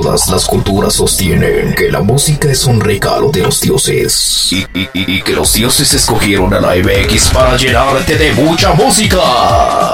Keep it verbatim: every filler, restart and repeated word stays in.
todas las culturas sostienen que la música es un regalo de los dioses y, y, y, y que los dioses escogieron a la M X para llenarte de mucha música.